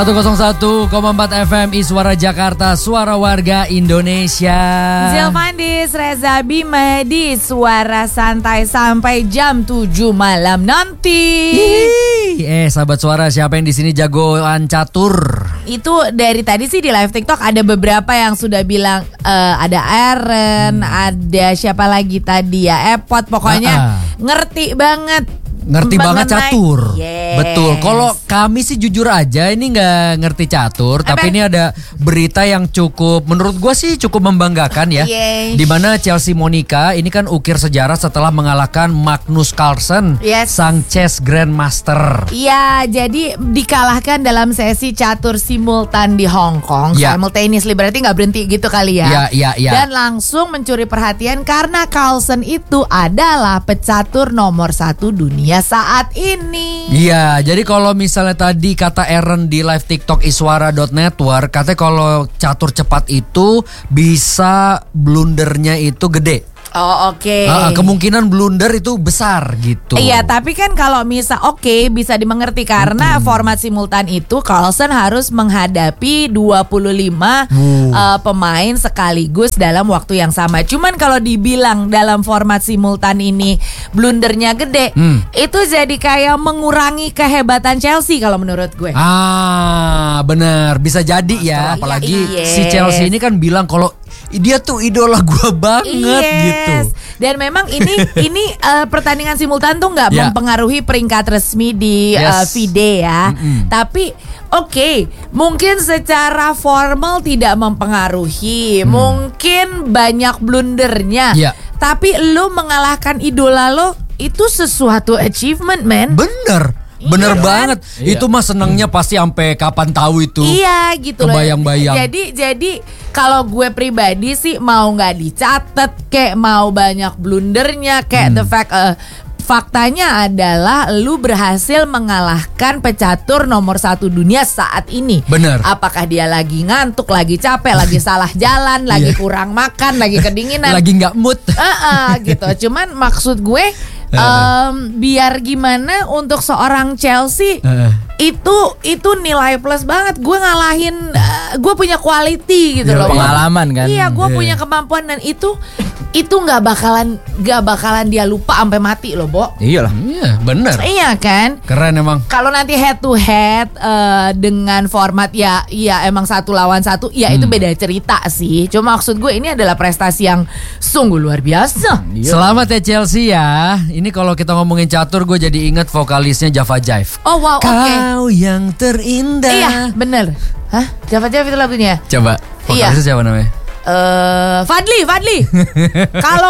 101,4 FM Iswara Jakarta, suara warga Indonesia. Zilmandis, Reza Bima di Suara Santai sampai jam 7 malam nanti. Sahabat suara, siapa yang di sini jagoan catur? Itu dari tadi sih di live TikTok ada beberapa yang sudah bilang ada Aaron, ada siapa lagi tadi ya, Epot, pokoknya ngerti banget. Ngerti banget catur. Yes. Betul. Kalau kami sih jujur aja ini gak ngerti catur. Tapi ini ada berita yang cukup, menurut gue sih cukup membanggakan ya. Yes. Dimana Chelsea Monica ini kan ukir sejarah setelah mengalahkan Magnus Carlsen, sang chess grandmaster. Iya, jadi dikalahkan dalam sesi catur simultan di Hong Kong. Simultaneously, berarti gak berhenti gitu kali ya. Iya. Dan langsung mencuri perhatian karena Carlsen itu adalah pecatur nomor 1 dunia saat ini. Iya, jadi kalau misalnya tadi kata Aaron di live TikTok iswara.network, katanya kalau catur cepat itu bisa blundernya itu gede. Oh, oke. Kemungkinan blunder itu besar gitu. Iya, tapi kan kalau misal bisa dimengerti karena format simultan itu Carlsen harus menghadapi 25 pemain sekaligus dalam waktu yang sama. Cuman kalau dibilang dalam format simultan ini blundernya gede, itu jadi kayak mengurangi kehebatan Chelsea kalau menurut gue. Bener, bisa jadi ya. Apalagi si Chelsea ini kan bilang kalau dia tuh idola gue banget gitu. Dan memang ini pertandingan simultan tuh nggak mempengaruhi peringkat resmi di FIDE ya. Tapi mungkin secara formal tidak mempengaruhi. Mungkin banyak blundernya. Tapi lu mengalahkan idola lo itu sesuatu achievement, man. Bener banget. Itu mah senengnya pasti sampai kapan tahu itu. Iya gitu loh. Kebayang-bayang. Jadi kalau gue pribadi sih mau nggak dicatat kayak mau banyak blundernya kayak faktanya adalah lu berhasil mengalahkan pecatur nomor 1 dunia saat ini. Bener. Apakah dia lagi ngantuk, lagi capek, lagi salah jalan, lagi kurang makan, lagi kedinginan, lagi nggak mood. Gitu. Cuman maksud gue biar gimana untuk seorang Chelsea itu nilai plus banget. Gue ngalahin, gue punya quality gitu loh. Pengalaman kan. Iya, gue punya kemampuan dan itu nggak bakalan dia lupa sampai mati loh, Bo. Iyalah. Iya, bener. Iya kan? Keren emang. Kalau nanti head to head dengan format ya emang 1 lawan 1, itu beda cerita sih. Cuma maksud gue ini adalah prestasi yang sungguh luar biasa. Selamat ya Chelsea ya. Ini kalau kita ngomongin catur, gue jadi inget vokalisnya Java Jive. Oh wow, Kau yang terindah. Iya, bener. Hah? Java Jive itu lagunya? Coba. Vokalisnya siapa namanya? Fadli. Kalau